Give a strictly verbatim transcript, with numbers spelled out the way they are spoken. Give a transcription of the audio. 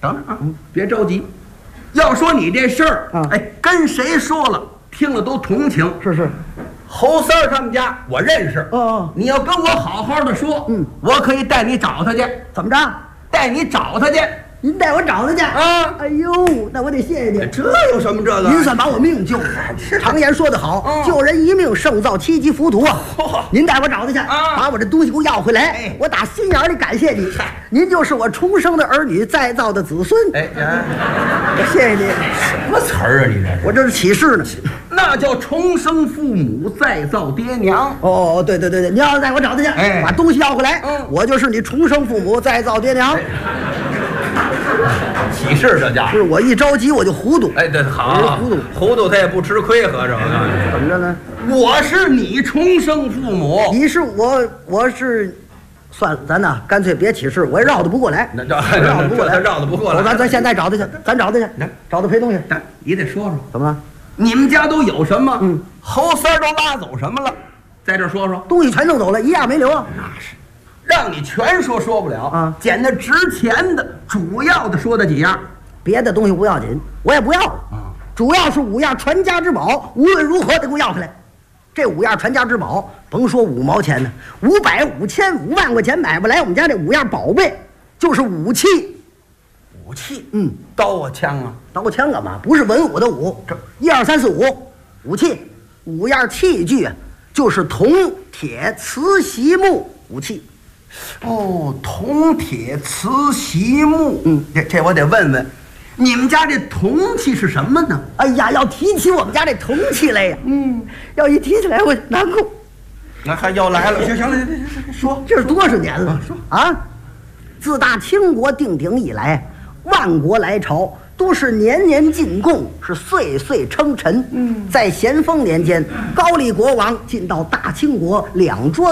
等着啊，别着急。要说你这事儿， 啊哎，跟谁说了，听了都同情。 是是， 侯三儿他们家我认识。 哦哦， 你要跟我好好的说， 嗯， 我可以带你找他去， 怎么着？ 带你找他去。 您带我找他去啊哎呦，那我得谢谢您。 这有什么这个？ 您算把我命救了。常言说得好， 嗯救人一命胜造七级浮屠啊嚯！ 您带我找他去， 啊把我这东西给我要回来哎， 我打心眼里感谢你嗨。 您就是我重生的儿女，再造的子孙。 哎，哎我谢谢您， 什么词儿啊？你这是？ 我这是启示呢。 那叫重生父母，再造爹娘。 哦，对对对对，你要带我找他去， 哎把东西要回来， 嗯我就是你重生父母，再造爹娘。 启示这家伙。 不是我一着急我就糊涂， 哎，对，好， 糊涂糊涂他也不吃亏，合着我告诉你。 怎么着呢？ 我是你重生父母， 你是我，我是，算了，咱呐干脆别起誓，我也绕得不过来， 那绕绕得不过来， 这绕得不过来哦咱咱现在找他去，咱找他去来， 找他赔东西。 但你得说说， 怎么了？ 你们家都有什么？ 嗯， 侯三儿都拉走什么了？在这儿说说。 东西全弄走了，一样没留啊。 那是，让你全说说不了啊捡那值钱的、主要的说的几样。 别的东西不要紧，我也不要了。 啊主要是五样传家之宝，无论如何得给我要回来。这五样传家之宝，甭说五毛钱呢，五百、五千、五万块钱买不来我们家这五样宝贝，就是武器。 武器， 嗯， 刀啊，枪啊， 刀枪干嘛？不是文武的武，这一二三四五，武器，五样器具啊，就是铜、铁、瓷、席、木武器。 哦，铜、铁、瓷、席、木。 嗯， 这这我得问问，你们家这铜器是什么呢？ 哎呀，要提起我们家这铜器来呀，嗯，要一提起来我难过。 那还要来了，行行了，说这是多少年了？ 说啊，自打清国定鼎以来，万国来朝都是年年进贡，是岁岁称臣。嗯，在咸丰年间，高丽国王进到大清国两桌。